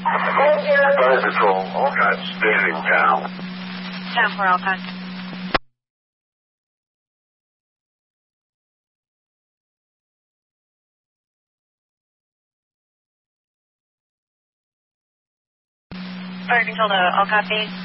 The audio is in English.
Fire Patrol, Alcott, standing down. Down for Alcott. Fire Control to Alcott base.